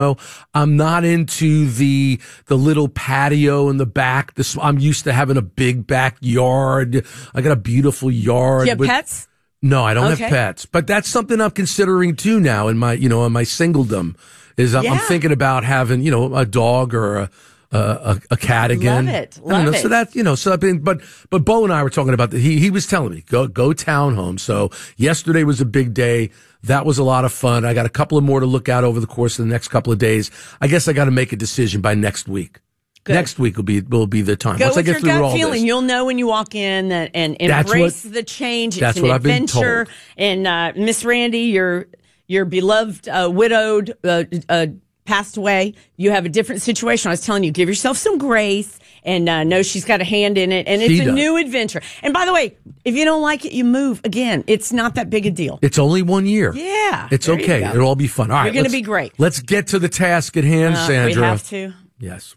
Oh, I'm not into the little patio in the back. I'm used to having a big backyard. I got a beautiful yard. Do you have pets? No, I don't have pets, but that's something I'm considering too now in my, in my singledom is I'm thinking about having, a dog or a cat again. Love it. Love it. So that, so I've been, but Bo and I were talking about that. He was telling me, go townhome. So yesterday was a big day. That was a lot of fun. I got a couple of more to look at over the course of the next couple of days. I guess I got to make a decision by next week. Good. Next week will be the time. Go Once with I get your through gut all feeling. this. You'll know when you walk in and embrace the change. It's an adventure. And Miss Randy, your beloved widowed passed away. You have a different situation. I was telling you, give yourself some grace and know she's got a hand in it. And it's a new adventure. And by the way, if you don't like it, you move. Again, it's not that big a deal. It's only 1 year. Yeah. It's okay. It'll all be fun. All right. You're going to be great. Let's get to the task at hand, Sandra. We have to. Yes.